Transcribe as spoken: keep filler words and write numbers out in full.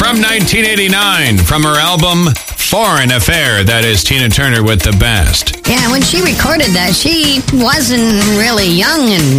from nineteen eighty-nine from her album Foreign Affair. That is Tina Turner with The Best. Yeah, when she recorded that, she wasn't really young and